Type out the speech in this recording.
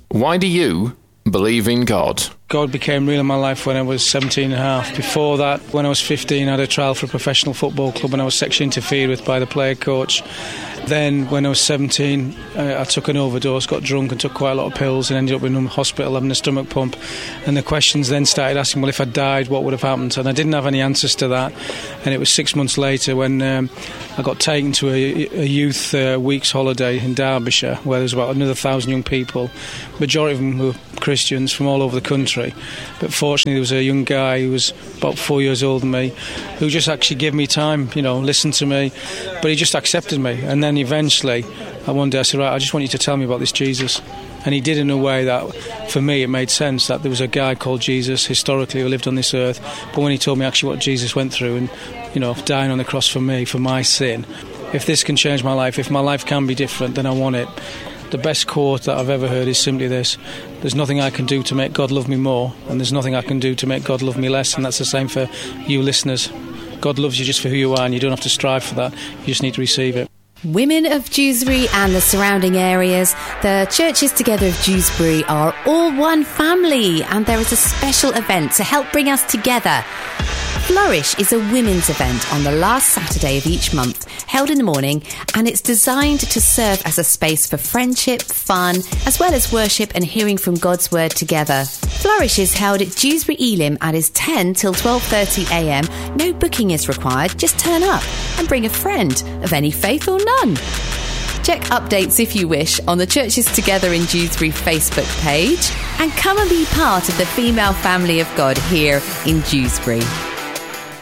Why do you believe in God? God became real in my life when I was 17 and a half. Before that, when I was 15, I had a trial for a professional football club and I was sexually interfered with by the player coach. Then, when I was 17, I took an overdose, got drunk and took quite a lot of pills and ended up in a hospital having a stomach pump. And the questions then started asking, well, if I died, what would have happened? And I didn't have any answers to that. And it was 6 months later when I got taken to a youth week's holiday in Derbyshire, where there was about another 1,000 young people. Majority of them were Christians from all over the country. But fortunately, there was a young guy who was about 4 years older than me who just actually gave me time, listened to me. But he just accepted me. And then eventually, one day I said, right, I just want you to tell me about this Jesus. And he did in a way that, for me, it made sense that there was a guy called Jesus, historically, who lived on this earth. But when he told me actually what Jesus went through and, dying on the cross for me, for my sin, if this can change my life, if my life can be different, then I want it. The best quote that I've ever heard is simply this: there's nothing I can do to make God love me more, and there's nothing I can do to make God love me less. And that's the same for you listeners. God loves you just for who you are, and you don't have to strive for that. You just need to receive it. Women of Dewsbury and the surrounding areas, the Churches Together of Dewsbury are all one family, and there is a special event to help bring us together. Flourish is a women's event on the last Saturday of each month, held in the morning, and it's designed to serve as a space for friendship, fun, as well as worship and hearing from God's word together. Flourish is held at Dewsbury Elim and is 10 till 12:30am. No booking is required, just turn up and bring a friend of any faith or none. Check updates if you wish on the Churches Together in Dewsbury Facebook page, and come and be part of the female family of God here in Dewsbury.